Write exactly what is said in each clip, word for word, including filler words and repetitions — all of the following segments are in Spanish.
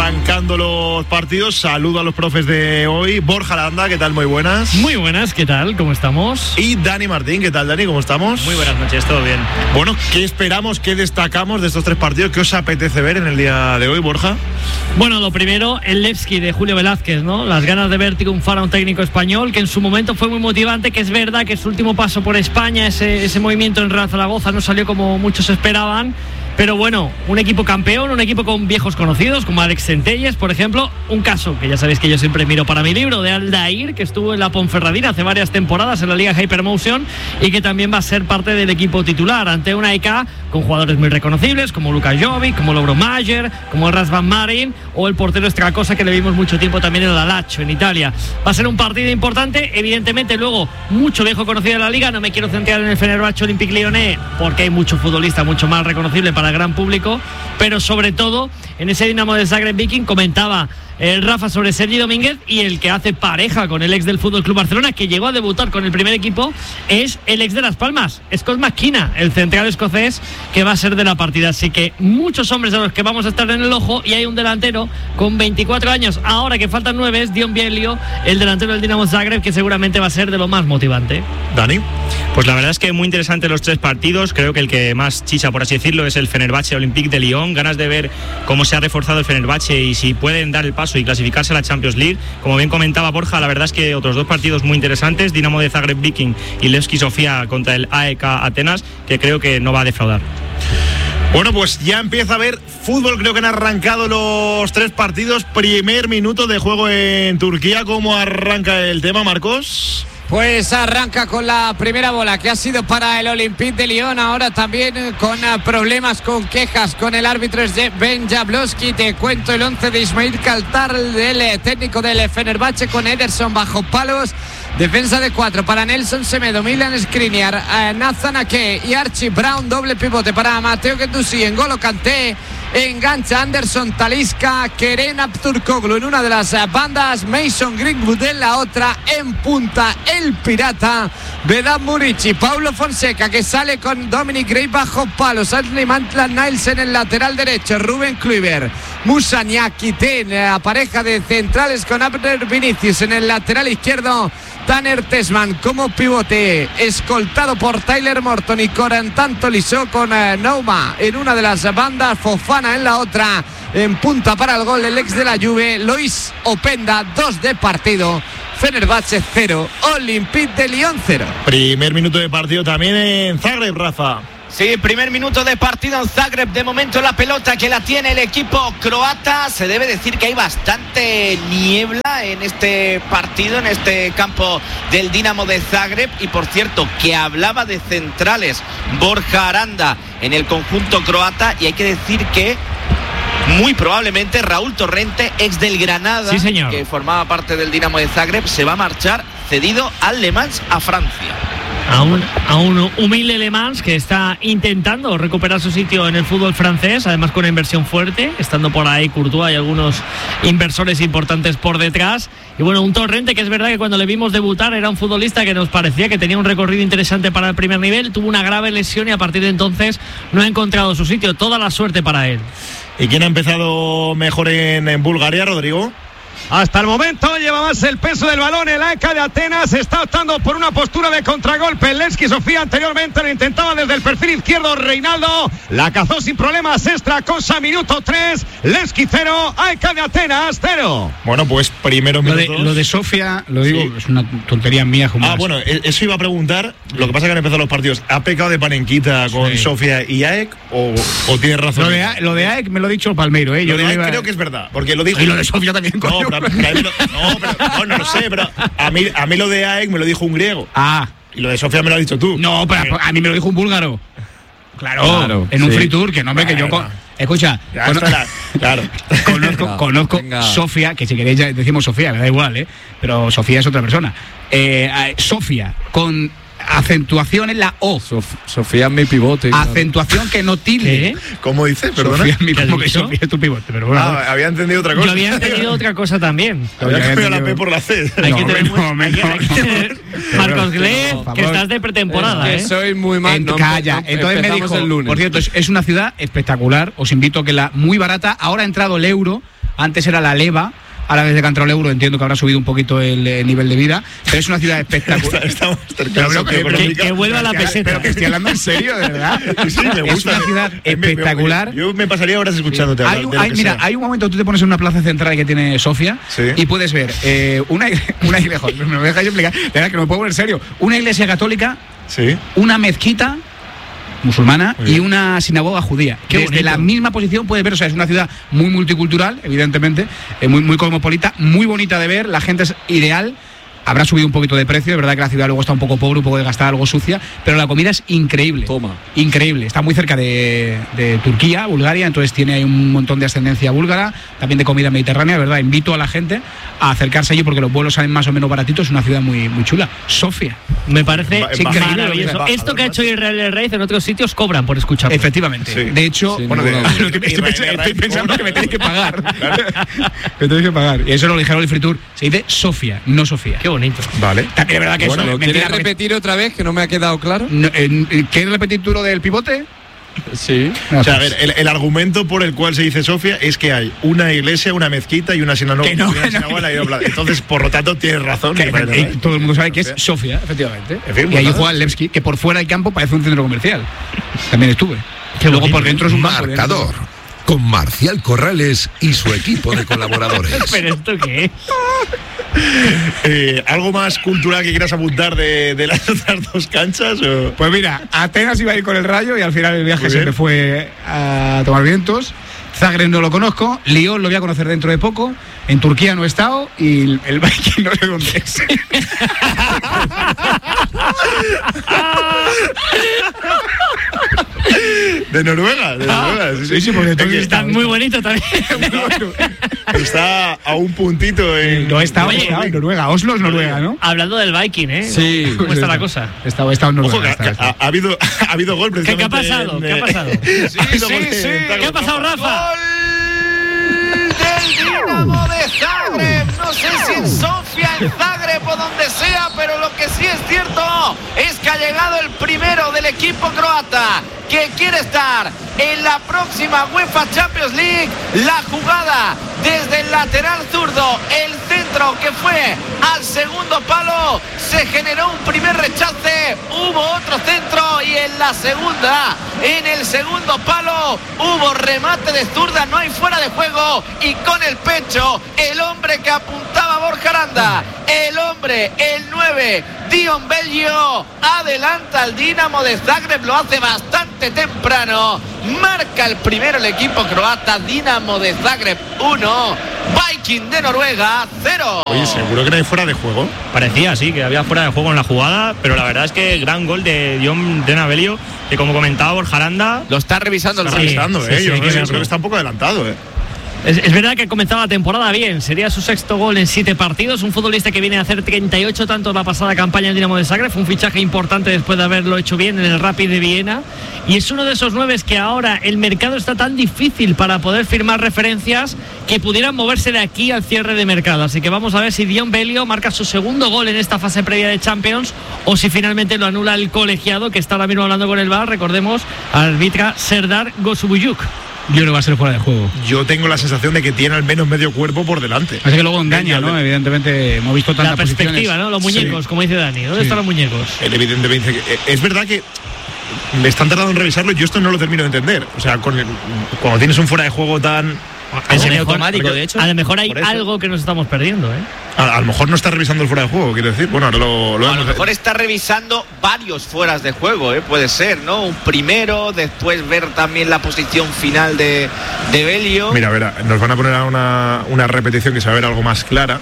arrancando los partidos. Saludo a los profes de hoy. Borja Aranda, ¿qué tal? Muy buenas. Muy buenas, ¿qué tal? ¿Cómo estamos? Y Dani Martín, ¿qué tal, Dani? ¿Cómo estamos? Muy buenas noches, todo bien. Bueno, ¿qué esperamos, qué destacamos de estos tres partidos? ¿Qué os apetece ver en el día de hoy, Borja? Bueno, lo primero, el Levski de Julio Velázquez, ¿no? Las ganas de ver triunfar a un técnico español que en su momento fue muy motivante, que es verdad que su último paso por España, ese, ese movimiento en Real Zaragoza no salió como muchos esperaban. Pero bueno, un equipo campeón, un equipo con viejos conocidos, como Alex Centelles, por ejemplo. Un caso que ya sabéis que yo siempre miro para mi libro, de Aldair, que estuvo en la Ponferradina hace varias temporadas en la Liga Hypermotion y que también va a ser parte del equipo titular ante una E K con jugadores muy reconocibles, como Luka Jovic, como Lovro Mayer, como el Razvan Marin o el portero Stracosa, que le vimos mucho tiempo también en el Lazio, en Italia. Va a ser un partido importante, evidentemente luego mucho viejo conocido de la Liga. No me quiero centrar en el Fenerbahce Olympique Lyonnais porque hay mucho futbolista mucho más reconocible para el gran público, pero sobre todo en ese Dinamo de Zagreb Viking. Comentaba el Rafa sobre Sergi Domínguez, y el que hace pareja con el ex del F C Barcelona, que llegó a debutar con el primer equipo, es el ex de Las Palmas, Scott McKenna, el central escocés, que va a ser de la partida. Así que muchos hombres a los que vamos a estar en el ojo, y hay un delantero con veinticuatro años, ahora que faltan nueve, es Dion Bielio, el delantero del Dinamo Zagreb, que seguramente va a ser de lo más motivante. Dani. Pues la verdad es que muy interesante los tres partidos. Creo que el que más chicha, por así decirlo, es el Fenerbahce Olympique de Lyon. Ganas de ver cómo se ha reforzado el Fenerbahce y si pueden dar el paso y clasificarse a la Champions League. Como bien comentaba Borja, la verdad es que otros dos partidos muy interesantes, Dinamo de Zagreb Viking y Levski Sofía contra el A E K Atenas, que creo que no va a defraudar. Bueno, pues ya empieza a haber fútbol. Creo que han arrancado los tres partidos. Primer minuto de juego en Turquía. ¿Cómo arranca el tema, Marcos? Pues arranca con la primera bola, que ha sido para el Olympique de Lyon. Ahora también con problemas, con quejas con el árbitro Ben Jablonski. Te cuento el once de Ismail Kaltar, el técnico del Fenerbahce, con Ederson bajo palos. Defensa de cuatro para Nelson Semedo, Milan Skriniar, eh, Nathan Ake y Archie Brown. Doble pivote para Mateo Guendouzi, N'Golo Kanté. Engancha Anderson Talisca, Kerem Aktürkoğlu en una de las bandas, Mason Greenwood en la otra. En punta el pirata Vedat Murici, Paulo Fonseca, que sale con Dominic Gray bajo palos, Anthony Maitland-Niles en el lateral derecho, Ruben Kluivert, Musa Niakhaté, la pareja de centrales con Abner Vinicius en el lateral izquierdo. Tanner Tessman como pivote, escoltado por Tyler Morton y Corentin Tolisso, con eh, Nouma en una de las bandas, Fofana en la otra. En punta para el gol el ex de la Juve, Lois Openda. Dos de partido. Fenerbahce cero, Olympique de Lyon cero. Primer minuto de partido también en Zagreb, Rafa. Sí, primer minuto de partido en Zagreb. De momento la pelota que la tiene el equipo croata. Se debe decir que hay bastante niebla en este partido, en este campo del Dinamo de Zagreb. Y por cierto, que hablaba de centrales Borja Aranda en el conjunto croata, y hay que decir que muy probablemente Raúl Torrente, ex del Granada, sí, señor, que formaba parte del Dinamo de Zagreb, se va a marchar cedido al Le Mans, a Francia. A un, a un humilde Le Mans que está intentando recuperar su sitio en el fútbol francés, además con una inversión fuerte, estando por ahí Courtois y algunos inversores importantes por detrás. Y bueno, un Torrente que es verdad que cuando le vimos debutar era un futbolista que nos parecía que tenía un recorrido interesante para el primer nivel, tuvo una grave lesión y a partir de entonces no ha encontrado su sitio. Toda la suerte para él. ¿Y quién ha empezado mejor en, en Bulgaria, Rodrigo? Hasta el momento lleva más el peso del balón el A E K de Atenas. Está optando por una postura de contragolpe. Levski Sofía anteriormente lo intentaba desde el perfil izquierdo Reinaldo. La cazó sin problemas Stracosa, minuto tres. Levski cero, A E K de Atenas cero. Bueno, pues primero lo minutos. de, lo de Sofía, lo digo, sí, es una tontería mía. Como ah, bueno, eso iba a preguntar. Lo que pasa es que han empezado los partidos. ¿Ha pecado de panenquita con sí. Sofía y A E K o, o tiene razón? Lo de, A, lo de A E K me lo ha dicho Palmeiro, ¿eh? Lo Yo de no A E K iba... creo que es verdad, porque lo dijo. Y lo de Sofía también, no, coño. Pero, pero a mí lo, no, pero no, no lo sé, pero a mí, a mí lo de A E K me lo dijo un griego. Ah. Y lo de Sofía me lo has dicho tú. No, pero, pero a mí me lo dijo un búlgaro. Claro, claro en un sí. free tour, que no, hombre, que yo... Con... Escucha, con... estará, claro. conozco, venga, conozco venga. Sofía, que si queréis ya decimos Sofía, me da igual, ¿eh? Pero Sofía es otra persona. Eh, Sofía, con acentuación en la O. Sof, Sofía es mi pivote. Acentuación claro. que no tilde. ¿Qué? ¿Cómo dices? Perdona. Sofía es mi pivote. Sofía es tu pivote, pero bueno. Ah, había entendido otra cosa. Yo había entendido otra cosa también. Había cambiado la P por la C. Hay no, que tener, no, hay que, hay que tener Marcos Gle, no, que estás de pretemporada, es que ¿eh? soy muy mal. En, no, calla. No, Entonces me dijo, el lunes. Por cierto, es, es una ciudad espectacular. Os invito a que la muy barata. Ahora ha entrado el euro. Antes era la Leva. Ahora desde que ha entrado el euro entiendo que habrá subido un poquito el, el nivel de vida, pero es una ciudad espectacular. Estamos pero, que, que, que vuelva la peseta. Pero que estoy hablando en serio, de verdad. Sí, me gusta. Es una ciudad espectacular. Yo me pasaría horas escuchándote hablar hay, de lo hay, que Mira, sea. hay un momento, tú te pones en una plaza central que tiene Sofía, sí, y puedes ver eh, una, una iglesia, joder, me lo dejáis explicar, de verdad que no me puedo poner en serio, una iglesia católica, sí, una mezquita musulmana y una sinagoga judía. Qué Desde bonito. la misma posición puedes ver, o sea, es una ciudad muy multicultural, evidentemente, eh, muy, muy cosmopolita, muy bonita de ver, la gente es ideal. Habrá subido un poquito de precio, es verdad que la ciudad luego está un poco pobre, un poco desgastada, algo sucia, pero la comida es increíble. Toma. Increíble. Está muy cerca de, de Turquía, Bulgaria, entonces tiene ahí un montón de ascendencia búlgara, también de comida mediterránea, ¿verdad? Invito a la gente a acercarse allí porque los vuelos salen más o menos baratitos, es una ciudad muy, muy chula. Sofía. Me parece Ba- increíble, maravilloso. embajador, Esto que ha macho. hecho Israel El Rey en otros sitios cobran por escucharlo. Efectivamente. Sí. De hecho, Sí, bueno, ninguna de- duda. estoy, estoy Israel pensando, estoy Rey pensando cobra. que me tenéis que pagar. Claro. Me tenéis que pagar. Y eso lo dijeron el Free Tour. Se dice Sofía, no Sofía. Qué bonito. Vale. También es verdad que Bueno, eso ¿lo es mentira. quieres porque- repetir otra vez que no me ha quedado claro? No, eh, ¿Quieres repetir tú lo del pivote? Sí. No, O sea, a pues, ver, el, el argumento por el cual se dice Sofía es que hay una iglesia, una mezquita y una sinagoga. Que no, y una que no. sinagoga en la isla Blanca. Entonces, por lo tanto, tienes razón. que- me parece, eh, ¿vale? todo el mundo sabe que es Sofía, efectivamente. En fin, y pues ahí nada. juega el Levski, que por fuera del campo parece un centro comercial. También estuve. Que luego bonito. por dentro es un banco. Marcador, con Marcial Corrales y su equipo de colaboradores. ¿Pero esto qué es? Eh, ¿Algo más cultural que quieras apuntar de, de las otras dos canchas? O? Pues mira, Atenas iba a ir con el Rayo y al final el viaje Muy se bien. me fue a tomar vientos. Zagreb no lo conozco, Lyon lo voy a conocer dentro de poco, en Turquía no he estado y el, el Viking no sé dónde es. De Noruega, de Noruega. Sí, sí, sí, porque Es que entonces Está muy bonito también. está a un puntito en. No he estado, Oye, he estado en Noruega, Oslo es Noruega, ¿no? Hablando del Viking, ¿eh? Sí. ¿Cómo está la cosa? He estado, he estado en Ojo, Noruega. que, he estado, he que ha, estado. ha habido, ha habido gol ¿Qué, qué ha precisamente. pasado? en, ¿Qué ha eh, pasado? ha habido sí, gol en sí. Zagreb, ¿Qué ha pasado, Rafa? Gol del Dinamo de Zagreb. No sé si en Sofía, en Zagreb o donde sea, pero lo que sí es cierto es que ha llegado el primero del equipo croata que quiere estar en la próxima UEFA Champions League. La jugada desde el lateral zurdo, el centro que fue al segundo palo, se generó un primer rechace, hubo otro centro y en la segunda, en el segundo palo, hubo remate de zurda, no hay fuera de juego y con el pecho, el hombre que apuntaba Borja Aranda, el hombre, el nueve, Dion Belgio, adelanta al Dinamo de Zagreb, lo hace bastante temprano, marca el primero el equipo croata, Dinamo de Zagreb uno, Viking de Noruega cero. Oye, seguro que no hay fuera de juego. Parecía, sí, que había fuera de juego en la jugada, pero la verdad es que gran gol de Dion Denabelio, que como comentaba Borja Aranda, Lo está revisando el Está Sí, revisando, sí, eh. sí, Yo hay que creo, verlo. creo que está un poco adelantado, eh. Es, es verdad que ha comenzado la temporada bien, sería su sexto gol en siete partidos, un futbolista que viene a hacer treinta y ocho tantos la pasada campaña en Dinamo de Zagreb, fue un fichaje importante después de haberlo hecho bien en el Rapid de Viena y es uno de esos nueves que ahora el mercado está tan difícil para poder firmar referencias que pudieran moverse de aquí al cierre de mercado, así que vamos a ver si Dion Belio marca su segundo gol en esta fase previa de Champions o si finalmente lo anula el colegiado que está ahora mismo hablando con el V A R, recordemos, arbitra Serdar Gosubuyuk. Yo creo que va a ser fuera de juego. Yo tengo la sensación de que tiene al menos medio cuerpo por delante. Así que luego engaña, Venga, ¿no? de- Evidentemente hemos visto tantas La perspectiva, posiciones. ¿no? Los muñecos, Sí. como dice Dani. ¿Dónde Sí. están los muñecos? Él evidentemente dice que eh, es verdad que me están tardando en revisarlo y yo esto no lo termino de entender. O sea, con el- cuando tienes un fuera de juego tan A lo es mejor- automático, de hecho. A lo mejor hay Por eso. algo que nos estamos perdiendo, ¿eh? a, a lo mejor no está revisando el fuera de juego, quiero decir. Bueno, ahora lo, lo A lo vemos. mejor está revisando varios fueras de juego, ¿eh? Puede ser, ¿no? Un primero, después ver también la posición final de, de Belio. Mira, verá, nos van a poner a una, una repetición que se va a ver algo más clara.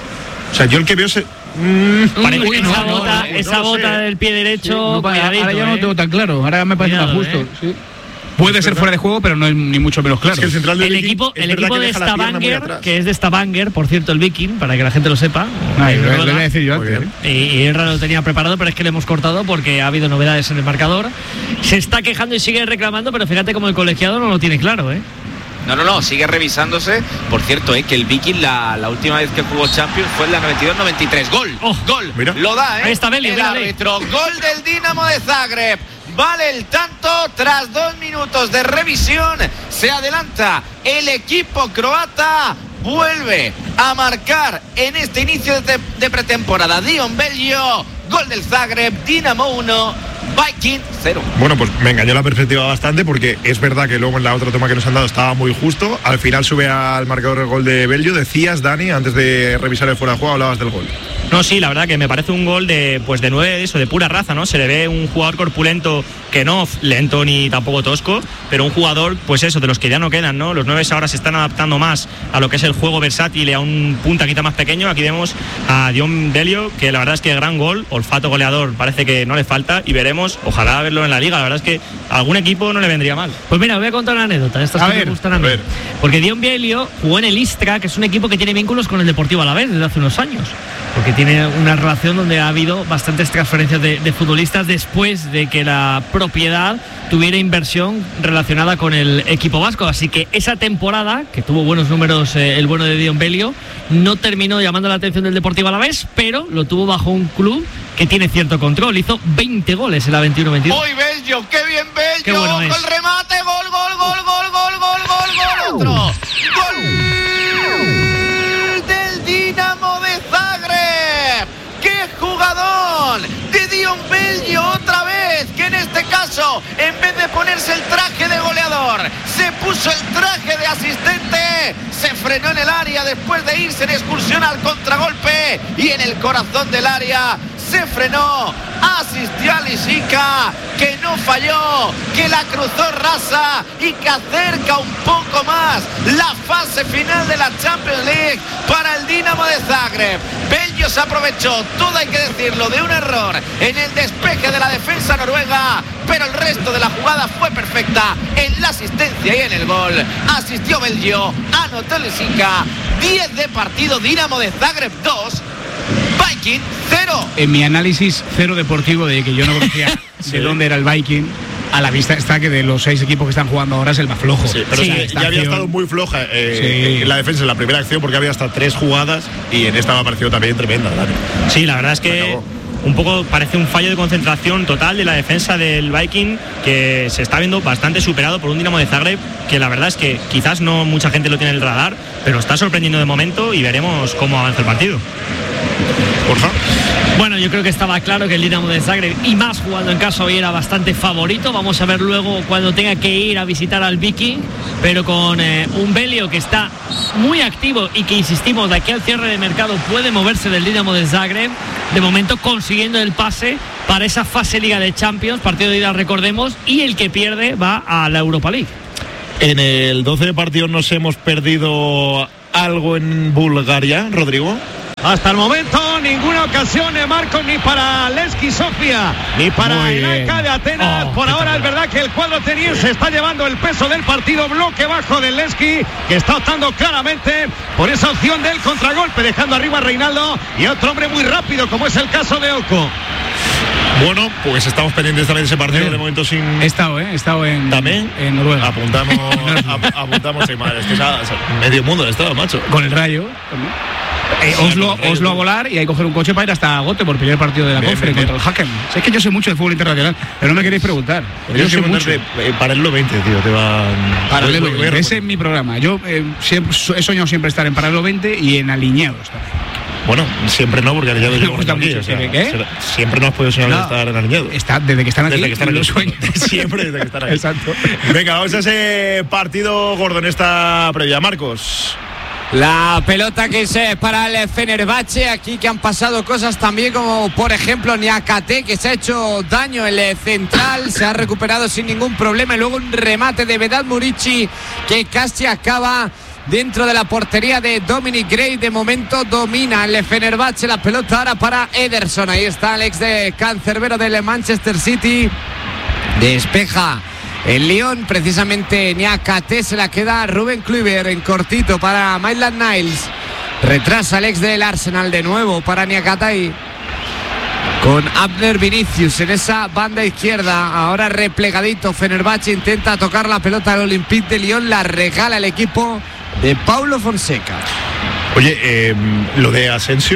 O sea, yo el que veo se. Mm, Parece uy, que no, esa no, bota, no, esa no lo bota sé. del pie derecho. No, para- cuidadito, ahora ya no ¿eh? lo tengo tan claro. Ahora me parece Cuidado, más justo. eh. Sí. Puede ser fuera de juego, pero no es ni mucho menos claro. es que el central del El Viking equipo, es el verdad equipo que de deja la pierna muy Stavanger, atrás. que es de Stavanger, por cierto, el Viking, para que la gente lo sepa. Ay, eh, lo, lo Noruega. iba a decir yo Muy antes. bien. Y, y Erra lo tenía preparado, pero es que le hemos cortado porque ha habido novedades en el marcador. Se está quejando y sigue reclamando, pero fíjate como el colegiado no lo tiene claro, ¿eh? No, no, no, sigue revisándose. Por cierto, ¿eh? Que el Viking la, la última vez que jugó Champions fue en la noventa y dos noventa y tres. Gol, Oh, gol, mira. lo da, ¿eh? Ahí está Belio, el mírale. árbitro. Gol del Dinamo de Zagreb. Vale el tanto tras dos minutos de revisión. Se adelanta el equipo croata. Vuelve a marcar en este inicio de, de pretemporada Dion Belgio. Gol del Zagreb. Dinamo uno, Viking cero. Bueno, pues me engañó la perspectiva bastante, porque es verdad que luego en la otra toma que nos han dado estaba muy justo. Al final sube al marcador el gol de Belgio. Decías, Dani, antes de revisar el fuera de juego, hablabas del gol. No, sí, la verdad que me parece un gol de pues de nueve de eso, de pura raza, ¿no? Se le ve un jugador corpulento, que no lento ni tampoco tosco, pero un jugador, pues eso, de los que ya no quedan, ¿no? Los nueve ahora se están adaptando más a lo que es el juego versátil y a un punta quita más pequeño. Aquí vemos a Dion Belgio, que la verdad es que gran gol, olfato goleador, parece que no le falta, y veremos, ojalá verlo en la liga. La verdad es que a algún equipo no le vendría mal. Pues mira, voy a contar una anécdota, estas A que ver, me gustan a mí. a ver. Porque Dion Belgio jugó en el Istra, que es un equipo que tiene vínculos con el Deportivo Alavés desde hace unos años, porque tiene una relación donde ha habido bastantes transferencias de, de futbolistas después de que la propiedad tuviera inversión relacionada con el equipo vasco. Así que esa temporada, que tuvo buenos números eh, el bueno de Dion Belgio, no terminó llamando la atención del Deportivo Alavés, pero lo tuvo bajo un club que tiene cierto control. Hizo veinte goles en la veintiuno veintidós. ¡Uy, Belgio! ¡Qué bien Belgio! Qué bueno ¡Con es. el remate! ¡Gol, gol, gol, gol, gol, gol, gol, gol! ¡Otro! ¡Gol del Dinamo de Zagreb! ¡Qué jugador! De Dion Belgio otra vez, que en este caso, en vez de ponerse el traje de goleador, se puso el traje de asistente. Se frenó en el área después de irse en excursión al contragolpe, y en el corazón del área se frenó, asistió a Lisica, que no falló, que la cruzó rasa y que acerca un poco más la fase final de la Champions League para el Dinamo de Zagreb. Belgio se aprovechó, todo hay que decirlo, de un error en el despeje de la defensa noruega, pero el resto de la jugada fue perfecta en la asistencia y en el gol. Asistió Belgio, anotó Lisica. diez de partido, Dinamo de Zagreb dos, Viking cero. En mi análisis cero deportivo de que yo no conocía Sí. de dónde era el Viking, a la vista está que de los seis equipos que están jugando ahora es el más flojo. Sí, pero Sí, sí, esta ya había acción- estado muy floja eh, Sí. en la defensa en la primera acción, porque había hasta tres jugadas, y en esta me ha parecido también tremenda, Dani. Sí, la verdad es que acabó. un poco parece un fallo de concentración total de la defensa del Viking, que se está viendo bastante superado por un Dinamo de Zagreb, que la verdad es que quizás no mucha gente lo tiene en el radar, pero está sorprendiendo de momento, y veremos cómo avanza el partido. Borja. Bueno, yo creo que estaba claro que el Dinamo de Zagreb, y más jugando en casa, hoy era bastante favorito. Vamos a ver luego cuando tenga que ir a visitar al Viking, pero con eh, un Belgio que está muy activo y que, insistimos, de aquí al cierre de mercado puede moverse del Dinamo de Zagreb, de momento consiguiendo el pase para esa fase Liga de Champions, partido de ida, recordemos, y el que pierde va a la Europa League. En el doce de partidos nos hemos perdido algo en Bulgaria, Rodrigo. Hasta el momento ninguna ocasión de Marcos, ni para Levski Sofia ni para Muy el A E K bien. de Atenas. Oh, Por qué ahora es verdad que el cuadro ateniense está llevando el peso del partido. Bloque bajo del Levski, que está optando claramente por esa opción del contragolpe, dejando arriba a Reinaldo y otro hombre muy rápido, como es el caso de Oko. Bueno, pues estamos pendientes también de ese partido, de momento sin... He estado, ¿eh? He estado en, ¿También? en Noruega. Apuntamos, ap- apuntamos en madre, esto es a- a medio mundo el estado, macho. Con el Rayo. Eh, Sí, Oslo, con el Rayo, Oslo a todo. volar y hay que coger un coche para ir hasta Gote por el primer partido de la Bien, Conference bien, contra el Haken. Si es que yo sé mucho de fútbol internacional, pero no me queréis preguntar. Pero Yo yo sé quiero mucho. mandarte eh, Paralelo veinte, tío, te va... Paralelo voy- voy a veinte. Ese recomendar. es mi programa. Yo eh, siempre, he soñado siempre estar en Paralelo veinte y en Alineados también. Bueno, siempre no, porque alineado Me llevamos gusta aquí, mucho, o sea, ¿sí? ¿Qué? será- siempre no has podido soñar de No, estar en alineado. Está, desde que están aquí, Desde que están aquí. lo sueño. Siempre desde que están aquí. Exacto. Venga, vamos a ese partido gordo en esta previa. Marcos. La pelota que es eh, para el Fenerbahce, aquí que han pasado cosas también, como por ejemplo Niakate, que se ha hecho daño el eh, central, se ha recuperado sin ningún problema, y luego un remate de Vedat Murici que casi acaba dentro de la portería de Dominic Gray. De momento domina el Fenerbahce la pelota ahora para Ederson. Ahí está el ex de cancerbero del Manchester City, despeja el Lyon, precisamente Niakate, se la queda Ruben Kluivert en cortito para Maitland Niles. Retrasa el ex del Arsenal de nuevo para Niakate, con Abner Vinicius en esa banda izquierda. Ahora replegadito Fenerbahce, intenta tocar la pelota al Olympique de Lyon, la regala el equipo de Paulo Fonseca. Oye, eh, lo de Asensio,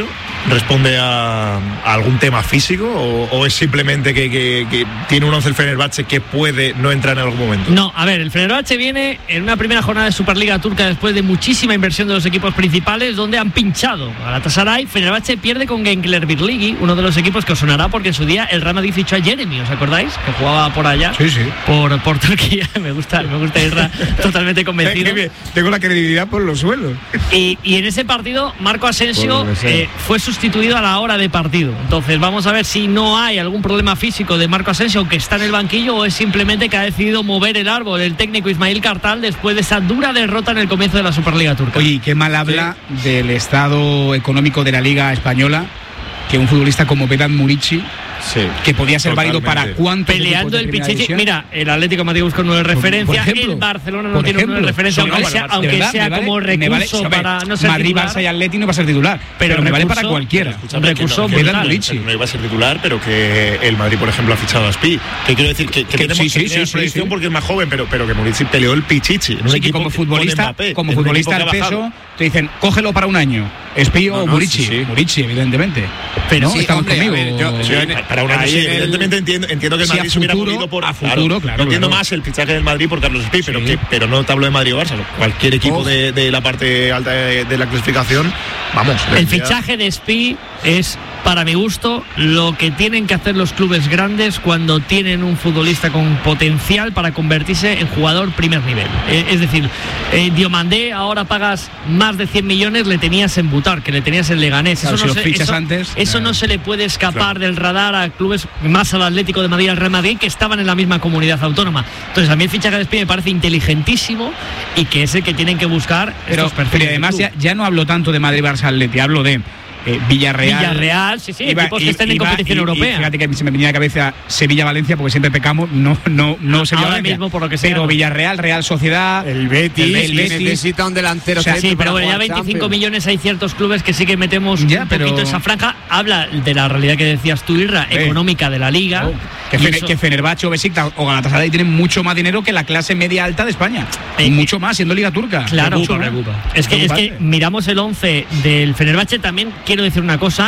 responde a, a algún tema físico o, o es simplemente que, que, que tiene un once el Fenerbahce que puede no entrar en algún momento? No, a ver, el Fenerbahce viene en una primera jornada de Superliga Turca después de muchísima inversión de los equipos principales donde han pinchado a Galatasaray. Fenerbahce pierde con Gençler Birliği, uno de los equipos que os sonará porque en su día el Real Madrid fichó a Jeremy, ¿os acordáis? Que jugaba por allá, sí, sí. Por, por Turquía. me gusta, me gusta Irra, totalmente convencido. Tengo la credibilidad por los suelos. Y, y en ese partido Marco Asensio eh, fue sustituido a la hora de partido. Entonces vamos a ver si no hay algún problema físico de Marco Asensio, aunque está en el banquillo, o es simplemente que ha decidido mover el árbol el técnico Ismail Kartal después de esa dura derrota en el comienzo de la Superliga Turca. Oye, qué mal habla sí. del estado económico de la Liga Española que un futbolista como Vedat Murici, sí, que podía ser válido para cuántos peleando el Pichichi. Mira, el Atlético de Madrid busca nueve referencias, el Barcelona no tiene nueve referencias, aunque sea, aunque verdad, sea vale, como recurso vale, para no ser Madrid, titular. Barça y Atleti no va a ser titular, pero, pero me vale para cualquiera. Un recurso no, Vedat Murici. No iba a ser titular, pero que el Madrid, por ejemplo, ha fichado a Spi. Que quiero decir que, que, que tenemos sí, sí, sí, sí, sí. porque es más joven, pero, pero que Murici peleó el Pichichi. En un sí, equipo como futbolista, Mbappé, como futbolista al peso, te dicen, cógelo para un año. Spi o Murici. Murici, evidentemente. Pero estamos conmigo. Para un año sí, evidentemente entiendo, entiendo que el sí, Madrid se hubiera movido por a futuro, claro, claro, entiendo claro. más el fichaje del Madrid por Carlos Spi, pero sí. que pero no te hablo de Madrid o Barça, cualquier equipo oh. de, de la parte alta de, de la clasificación, vamos. El fichaje de Spi es, para mi gusto, lo que tienen que hacer los clubes grandes cuando tienen un futbolista con potencial para convertirse en jugador primer nivel. Eh, es decir, eh, Diomandé ahora pagas más de cien millones, le tenías en Butar, que le tenías en Leganés. Claro, eso si no, lo se, fichas eso, antes, eso eh, no se le puede escapar claro. del radar a clubes más al Atlético de Madrid, al Real Madrid, que estaban en la misma comunidad autónoma. Entonces a mí el fichaje de Spi me parece inteligentísimo y que es el que tienen que buscar pero, estos perfiles. Pero además ya, ya no hablo tanto de Madrid, Barça, Atleti, hablo de Eh, Villarreal, Villarreal, sí, sí, iba, equipos que y, estén en iba, competición y, europea. Y fíjate que se me venía a la cabeza Sevilla-Valencia, porque siempre pecamos, no, no, no Sevilla-Valencia. Ahora mismo, por lo que sea. Pero Villarreal, Real Sociedad, el Betis, el, el Betis necesita un delantero. O sea, sí, pero bueno, ya veinticinco millones hay ciertos clubes que sí que metemos ya, un pero... poquito esa franja. Habla de la realidad que decías tú, Irra, eh. económica de la Liga. Oh, que, Fener, eso... que Fenerbahce o Besiktas o Galatasaray tienen mucho más dinero que la clase media alta de España. Eh, mucho más, siendo Liga Turca. Claro, mucho preocupa, preocupa. Es, que, es que miramos el once del Fenerbahce, también quiero decir una cosa.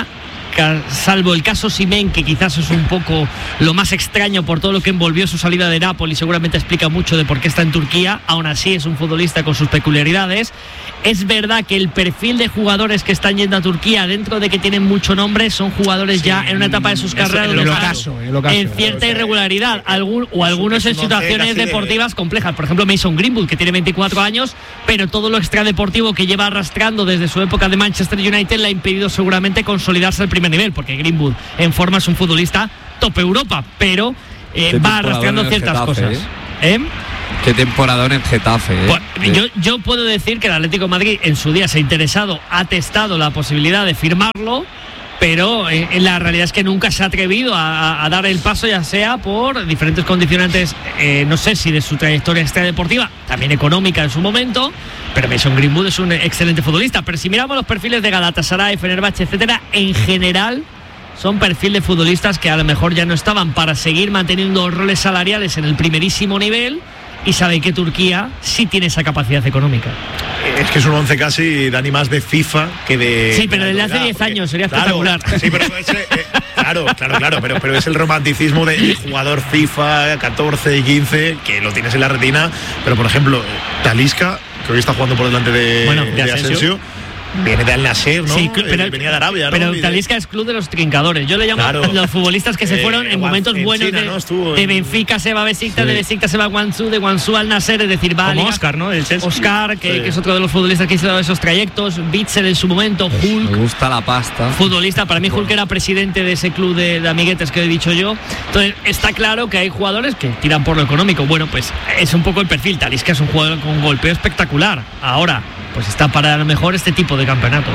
Salvo el caso Simen, que quizás es un poco lo más extraño por todo lo que envolvió su salida de Napoli, seguramente explica mucho de por qué está en Turquía. Aún así es un futbolista con sus peculiaridades. Es verdad que el perfil de jugadores que están yendo a Turquía, dentro de que tienen mucho nombre, son jugadores sí, ya en una etapa de sus carreras en, ocaso, en, ocaso, en cierta irregularidad, algún, o algunos en situaciones deportivas complejas. Por ejemplo, Mason Greenwood, que tiene veinticuatro años, pero todo lo extradeportivo que lleva arrastrando desde su época de Manchester United le ha impedido seguramente consolidarse al primer nivel, porque Greenwood en forma es un futbolista top Europa, pero eh, va arrastrando ciertas Getafe, cosas. ¿eh? ¿Eh? Qué temporadón en Getafe, ¿eh? Pues, yo, yo puedo decir que el Atlético de Madrid en su día se ha interesado, ha testado la posibilidad de firmarlo, pero eh, la realidad es que nunca se ha atrevido a, a dar el paso, ya sea por diferentes condicionantes, eh, no sé si de su trayectoria extradeportiva, también económica en su momento, pero Mason Greenwood es un excelente futbolista. Pero si miramos los perfiles de Galatasaray, Fenerbahce, etcétera, en general son perfil de futbolistas que a lo mejor ya no estaban para seguir manteniendo roles salariales en el primerísimo nivel, y sabe que Turquía sí tiene esa capacidad económica. Es que es un once casi, Dani, más de FIFA que de... Sí, pero desde hace diez años sería claro, espectacular. Sí, pero es, eh, claro, claro, claro, pero, pero es el romanticismo de jugador FIFA catorce y quince, que lo tienes en la retina, pero por ejemplo, Talisca, que hoy está jugando por delante de, bueno, de, de Asensio, Asensio. Viene de Al Nassr, ¿no? Sí, pero, eh, venía de Arabia, ¿no? Pero Talisca es club de los trincadores. Yo le llamo claro. a los futbolistas que se eh, fueron en momentos en buenos China, de, ¿no? Estuvo de Benfica se va a Besiktas, sí. de Besiktas se va a Guangzhou, de Guangzhou al Nassr, es decir, va como a Oscar, ¿no? El Oscar, que, sí. que es otro de los futbolistas que hizo esos trayectos. Bitzel en su momento, Hulk. Me gusta la pasta. Futbolista, para mí Hulk era presidente de ese club de, de amiguetes que he dicho yo. Entonces, está claro que hay jugadores que tiran por lo económico. Bueno, pues es un poco el perfil. Talisca es un jugador con un golpeo espectacular. Ahora, pues está para a lo mejor este tipo de campeonatos.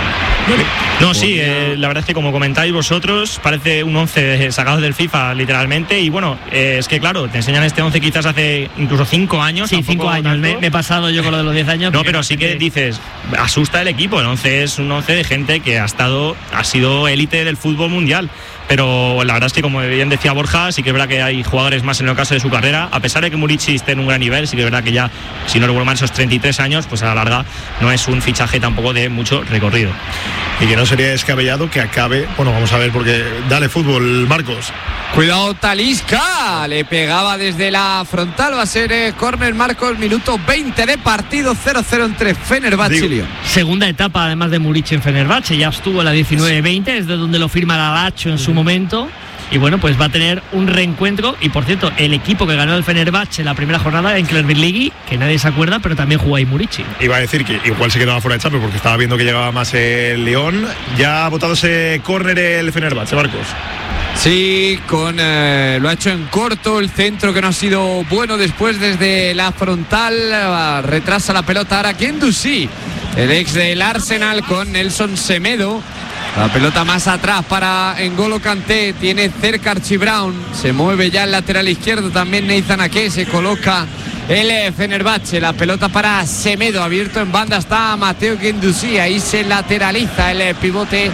No, sí, eh, la verdad es que como comentáis vosotros, parece un once sacado del FIFA, literalmente, y bueno, eh, es que claro, te enseñan este once quizás hace incluso cinco años. Sí, cinco años, me, me he pasado yo con lo de los diez años. No, pero sí que dices, asusta el equipo, el once es un once de gente que ha estado, ha sido élite del fútbol mundial. Pero la verdad es que, como bien decía Borja, sí que es verdad que hay jugadores más en el caso de su carrera. A pesar de que Murici esté en un gran nivel, sí que es verdad que ya, si no recuerdo mal, esos treinta y tres años, pues a la larga no es un fichaje tampoco de mucho recorrido. y que no sería descabellado que acabe, bueno, vamos a ver, porque dale fútbol, Marcos. Cuidado Talisca, le pegaba desde la frontal, va a ser eh, córner Marcos, minuto veinte de partido, cero cero entre Fenerbahce y Lyon. Segunda etapa además de Muric en Fenerbahce, ya estuvo en la diecinueve veinte, es de donde lo firma la Lazio en su momento. Y bueno, pues va a tener un reencuentro. Y por cierto, el equipo que ganó el Fenerbahce la primera jornada en Klevir, que nadie se acuerda, pero también jugó ahí Muric. Iba a decir que igual se quedaba fuera de Champions porque estaba viendo que llegaba más el León. Ya ha votado ese córner el Fenerbahce, Marcos. Sí, con eh, lo ha hecho en corto, el centro que no ha sido bueno después desde la frontal, eh, retrasa la pelota ahora Guendouzi, el ex del Arsenal, con Nelson Semedo. La pelota más atrás para N'Golo Kanté, tiene cerca Archie Brown, se mueve ya el lateral izquierdo también Nathan Ake, se coloca el Fenerbahce, la pelota para Semedo, abierto en banda está Matteo Guendouzi, ahí se lateraliza el pivote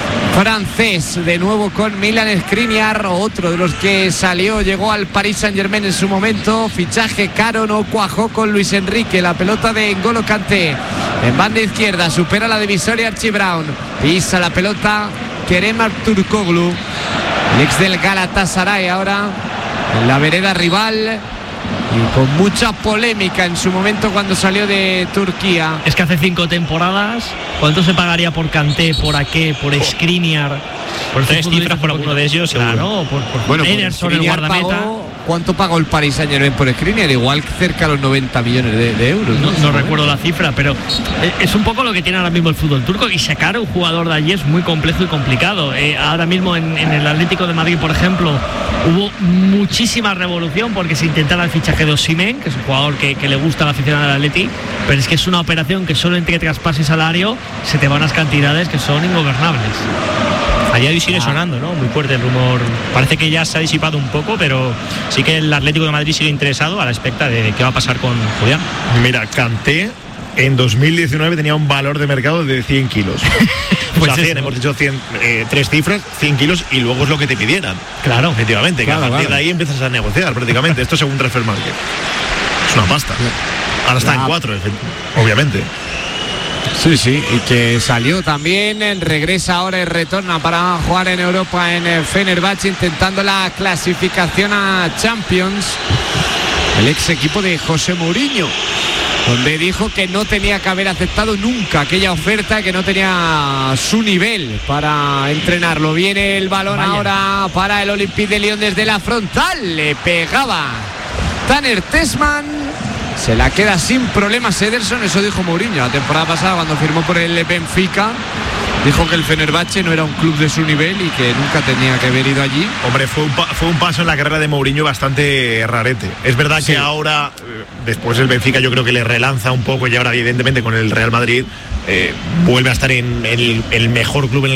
francés, de nuevo con Milan Skriniar, otro de los que salió, llegó al Paris Saint-Germain en su momento, fichaje caro, no cuajó con Luis Enrique, la pelota de N'Golo Kanté, en banda izquierda, supera la divisoria Archie Brown, pisa la pelota Kerem Aktürkoğlu, el ex del Galatasaray ahora en la vereda rival. Y con mucha polémica en su momento cuando salió de Turquía. Es que hace cinco temporadas, ¿cuánto se pagaría por Kanté, por Ake, por Skriniar? Por tres cifras por alguno de ellos, claro, seguro. por, por bueno, Ederson, el guardameta. Pagó, ¿cuánto pagó el Paris Saint-Germain por Skriniar? Igual cerca de los noventa millones de, de euros. No, no, no recuerdo la cifra, pero es un poco lo que tiene ahora mismo el fútbol turco, y sacar a un jugador de allí es muy complejo y complicado. Eh, ahora mismo en, en el Atlético de Madrid, por ejemplo, hubo muchísima revolución porque se intentara el fichaje de Osimhen, que es un jugador que, que le gusta a la afición del Atleti, pero es que es una operación que solo entre traspase y salario se te van unas cantidades que son ingobernables. A día de hoy sigue sonando, ¿no? Muy fuerte el rumor. Parece que ya se ha disipado un poco, pero sí que el Atlético de Madrid sigue interesado a la expecta de qué va a pasar con Julián. Mira, Kanté en dos mil diecinueve tenía un valor de mercado de cien kilos. Pues o sea, cien, hemos dicho cien, eh, tres cifras, cien kilos, y luego es lo que te pidieran. Claro, efectivamente, claro, que a partir claro. de ahí empiezas a negociar prácticamente. Esto según Transfer Market. Es una pasta. Ahora está en cuatro, obviamente. Sí, sí, y que salió también, regresa ahora y retorna para jugar en Europa en Fenerbahce, intentando la clasificación a Champions, el ex equipo de José Mourinho, donde dijo que no tenía que haber aceptado nunca aquella oferta, que no tenía su nivel para entrenarlo. Viene el balón Vaya. ahora para el Olympique de Lyon desde la frontal, le pegaba Tanner Tessman. Se la queda sin problemas Ederson, eso dijo Mourinho la temporada pasada cuando firmó por el Benfica. Dijo que el Fenerbahce no era un club de su nivel y que nunca tenía que haber ido allí. Hombre, fue un, pa- fue un paso en la carrera de Mourinho bastante rarete. Es verdad Sí. que ahora, después el Benfica yo creo que le relanza un poco, y ahora evidentemente con el Real Madrid eh, vuelve a estar en el, el mejor club en el